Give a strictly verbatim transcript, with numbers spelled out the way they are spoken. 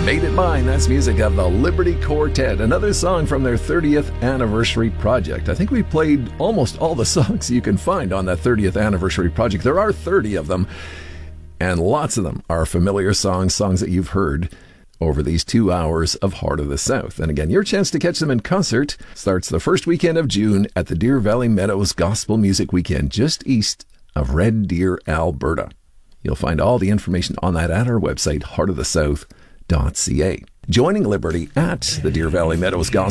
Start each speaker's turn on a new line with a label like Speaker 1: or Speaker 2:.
Speaker 1: Made It Mine. That's music of the Liberty Quartet, another song from their thirtieth anniversary project. I think we played almost all the songs you can find on that thirtieth anniversary project. There are thirty of them, and lots of them are familiar songs, songs that you've heard over these two hours of Heart of the South. And again, your chance to catch them in concert starts the first weekend of June at the Deer Valley Meadows Gospel Music Weekend, just east of Red Deer, Alberta. You'll find all the information on that at our website, heart of the south dot c a. Joining Liberty at the Deer Valley Meadows Gospel